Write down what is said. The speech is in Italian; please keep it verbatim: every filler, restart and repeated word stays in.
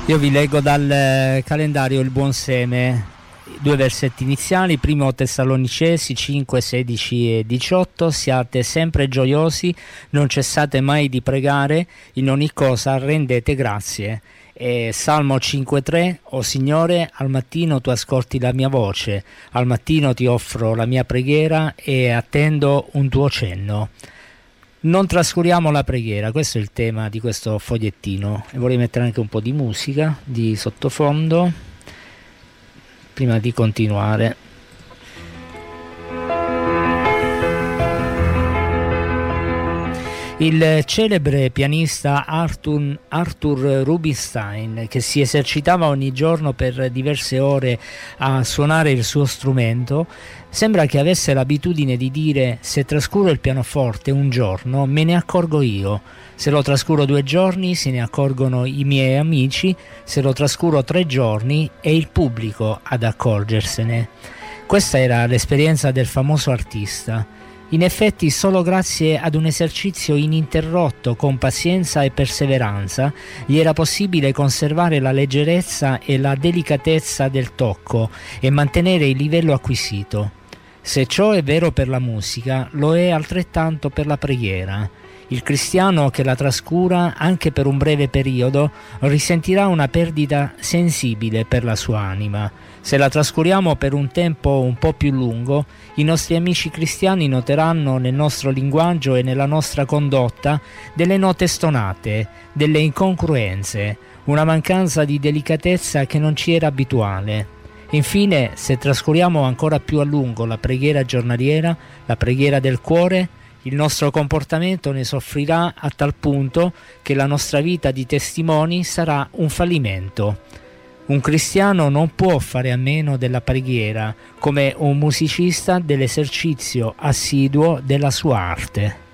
Io vi leggo dal calendario il buon seme, due versetti iniziali, primo Tessalonicesi cinque, sedici e diciotto. Siate sempre gioiosi, non cessate mai di pregare, in ogni cosa rendete grazie. E Salmo cinque tre, o Signore, al mattino tu ascolti la mia voce, al mattino ti offro la mia preghiera e attendo un tuo cenno. Non trascuriamo la preghiera, questo è il tema di questo fogliettino, e vorrei mettere anche un po' di musica di sottofondo prima di continuare. Il celebre pianista Arthur, Arthur Rubinstein, che si esercitava ogni giorno per diverse ore a suonare il suo strumento, sembra che avesse l'abitudine di dire: se trascuro il pianoforte un giorno me ne accorgo io, se lo trascuro due giorni se ne accorgono i miei amici, se lo trascuro tre giorni è il pubblico ad accorgersene. Questa era l'esperienza del famoso artista. In effetti, solo grazie ad un esercizio ininterrotto con pazienza e perseveranza gli era possibile conservare la leggerezza e la delicatezza del tocco e mantenere il livello acquisito. Se ciò è vero per la musica, lo è altrettanto per la preghiera. Il cristiano che la trascura anche per un breve periodo risentirà una perdita sensibile per la sua anima. Se la trascuriamo per un tempo un po' più lungo, i nostri amici cristiani noteranno nel nostro linguaggio e nella nostra condotta delle note stonate, delle incongruenze, una mancanza di delicatezza che non ci era abituale. Infine, se trascuriamo ancora più a lungo la preghiera giornaliera, la preghiera del cuore, il nostro comportamento ne soffrirà a tal punto che la nostra vita di testimoni sarà un fallimento. Un cristiano non può fare a meno della preghiera, come un musicista dell'esercizio assiduo della sua arte.